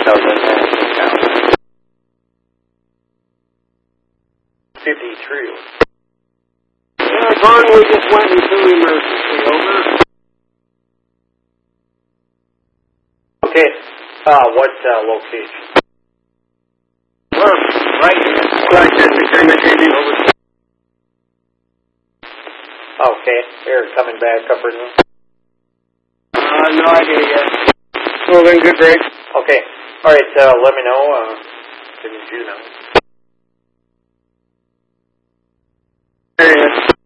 53. Vaughn, we just went into emergency, over. Okay, what location? We're right here. Over. Okay, they're coming back up or down? No idea yet. Well then, good break. Okay, alright, let me know, as soon as you know. There he is.